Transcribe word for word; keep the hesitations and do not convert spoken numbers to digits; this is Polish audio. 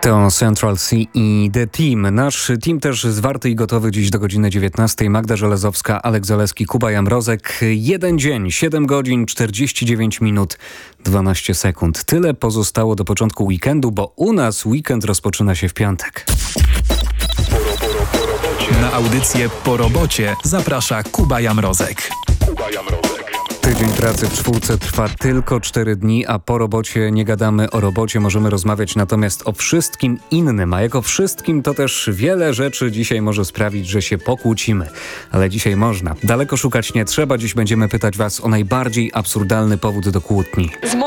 To Central C i The Team. Nasz team też zwarty i gotowy dziś do godziny dziewiętnastej. Magda Żelazowska, Alek Zaleski, Kuba Jamrozek. Jeden dzień, siedem godzin, czterdzieści dziewięć minut, dwanaście sekund. Tyle pozostało do początku weekendu, bo u nas weekend rozpoczyna się w piątek. Na audycję Po robocie zaprasza Kuba Jamrozek. Kuba Jamrozek. Tydzień pracy w czwórce trwa tylko cztery dni, a po robocie nie gadamy o robocie, możemy rozmawiać natomiast o wszystkim innym. A jako wszystkim to też wiele rzeczy dzisiaj może sprawić, że się pokłócimy. Ale dzisiaj można. Daleko szukać nie trzeba. Dziś będziemy pytać was o najbardziej absurdalny powód do kłótni.